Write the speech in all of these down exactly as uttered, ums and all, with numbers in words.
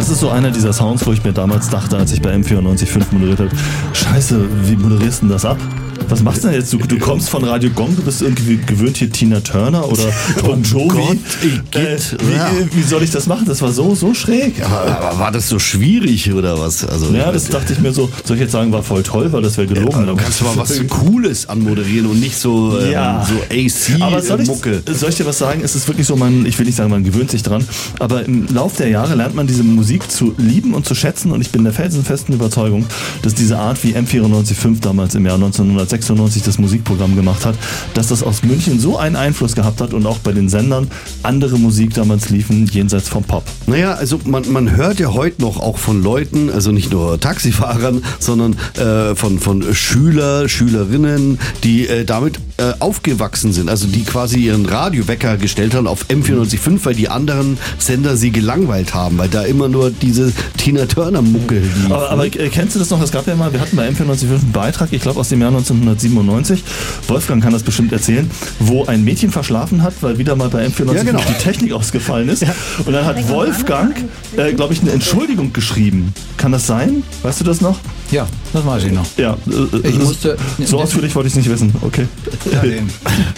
das ist so einer dieser Sounds, wo ich mir damals dachte, als ich bei M vierundneunzig Komma fünf moderiert habe, scheiße, wie moderierst du denn das ab? Was machst du denn jetzt? Du, du kommst von Radio Gong, du bist irgendwie gewöhnt hier Tina Turner oder Bon Jovi. Gott, äh, wie, ja. wie soll ich das machen? Das war so, so schräg. Aber, aber war das so schwierig oder was? Also, ja, das dachte ich mir so, soll ich jetzt sagen, war voll toll, weil das wäre gelogen. Ja, du kannst mal was Cooles anmoderieren und nicht so, ja. ähm, so A C-Mucke. Aber soll ich, soll ich dir was sagen? Es ist wirklich so, man, ich will nicht sagen, man gewöhnt sich dran, aber im Lauf der Jahre lernt man diese Musik zu lieben und zu schätzen und ich bin der felsenfesten Überzeugung, dass diese Art, wie M vierundneunzig Komma fünf damals im Jahr neunzehnhundertsechsundneunzig das Musikprogramm gemacht hat, dass das aus München so einen Einfluss gehabt hat und auch bei den Sendern andere Musik damals liefen, jenseits vom Pop. Naja, also man, man hört ja heute noch auch von Leuten, also nicht nur Taxifahrern, sondern äh, von, von Schüler, Schülerinnen, die äh, damit äh, aufgewachsen sind, also die quasi ihren Radiowecker gestellt haben auf M vierundneunzig Komma fünf, weil die anderen Sender sie gelangweilt haben, weil da immer nur diese Tina Turner Mucke lief. Aber, aber äh, kennst du das noch? Es gab ja mal, wir hatten bei M vierundneunzig Komma fünf einen Beitrag, ich glaube aus dem Jahr neunzehnhundertsiebenundneunzig, Wolfgang kann das bestimmt erzählen, wo ein Mädchen verschlafen hat, weil wieder mal bei M vierundneunzig Komma fünf ja, genau. die Technik ausgefallen ist. Ja. Und dann hat Wolfgang, äh, glaube ich, eine Entschuldigung geschrieben. Kann das sein? Weißt du das noch? Ja, das weiß ich noch. Ja, äh, ich musste, so ausführlich wollte ich es nicht wissen. Okay. Ja, den.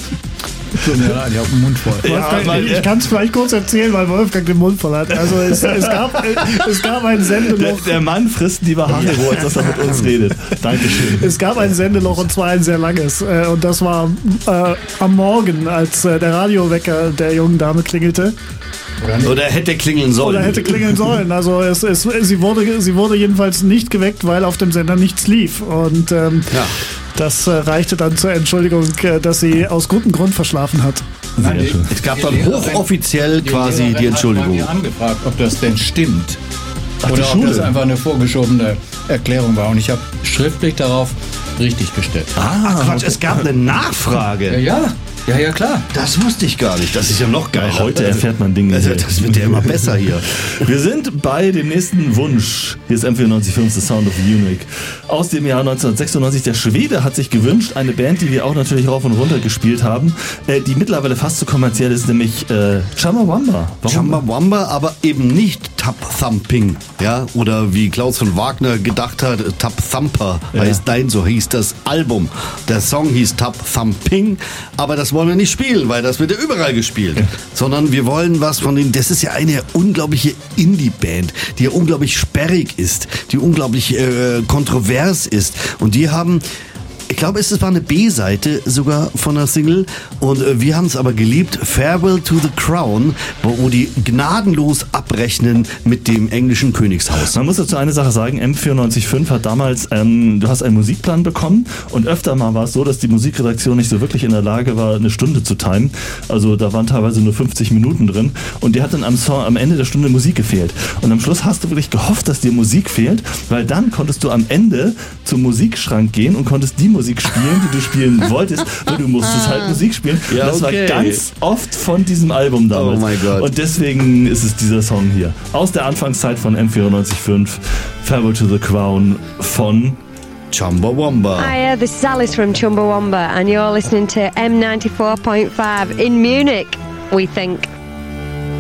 Tut mir leid, ich habe den Mund voll. Wolfgang, ja, ich kann es vielleicht kurz erzählen, weil Wolfgang den Mund voll hat. Also es, es, gab, es gab ein Sendeloch. Der, der Mann frisst lieber Haribo, als dass er mit uns redet. Dankeschön. Es gab ein Sendeloch und zwar ein sehr langes. Und das war äh, am Morgen, als äh, der Radiowecker der jungen Dame klingelte. Oder hätte klingeln sollen. Oder hätte klingeln sollen. Also es, es, sie, wurde, sie wurde jedenfalls nicht geweckt, weil auf dem Sender nichts lief. Und ähm, ja. das äh, reichte dann zur Entschuldigung, äh, dass sie aus gutem Grund verschlafen hat. Nein, es gab dann hochoffiziell quasi die, die Entschuldigung. Ich habe angefragt, ob das denn stimmt. Ach, oder ob das einfach eine vorgeschobene Erklärung war. Und ich habe schriftlich darauf richtig gestellt. Ah, Ach, Quatsch, es gab eine Nachfrage. Ja, ja. Ja, ja, klar. Das wusste ich gar nicht. Das ist ja noch geiler. Heute erfährt man Dinge. Also, das wird ja immer besser hier. Wir sind bei dem nächsten Wunsch. Hier ist M vierundneunzig Komma fünf, The Sound of Munich. Aus dem Jahr neunzehnhundertsechsundneunzig. Der Schwede hat sich gewünscht, eine Band, die wir auch natürlich rauf und runter gespielt haben, äh, die mittlerweile fast so kommerziell ist, nämlich äh, Chumbawamba. Chumbawamba, aber eben nicht Tap Thumping. Ja? Oder wie Klaus von Wagner gedacht hat, Tap Thumper heißt, ja. Nein, so hieß das Album. Der Song hieß Tap Thumping, aber das wollen wir nicht spielen, weil das wird ja überall gespielt. Ja. Sondern wir wollen was von den, das ist ja eine unglaubliche Indie-Band, die ja unglaublich sperrig ist, die unglaublich äh, kontrovers ist. Und die haben, ich glaube, es war eine B-Seite sogar von der Single und äh, wir haben es aber geliebt, Farewell to the Crown, wo, wo die gnadenlos abrechnen mit dem englischen Königshaus. Man muss dazu eine Sache sagen, M vierundneunzig Komma fünf hat damals, ähm, du hast einen Musikplan bekommen und öfter mal war es so, dass die Musikredaktion nicht so wirklich in der Lage war, eine Stunde zu timen. Also da waren teilweise nur fünfzig Minuten drin und die hat dann am, Song, am Ende der Stunde Musik gefehlt. Und am Schluss hast du wirklich gehofft, dass dir Musik fehlt, weil dann konntest du am Ende zum Musikschrank gehen und konntest die Musik spielen, die du spielen wolltest, weil du musstest halt Musik spielen. Ja, das okay. war ganz oft von diesem Album damals. Oh mein Gott. Und deswegen ist es dieser Song hier. Aus der Anfangszeit von M vierundneunzig Komma fünf, Farewell to the Crown von Chumbawamba. Hiya, this is Alice from Chumbawamba and you're listening to M ninety-four point five in Munich, we think.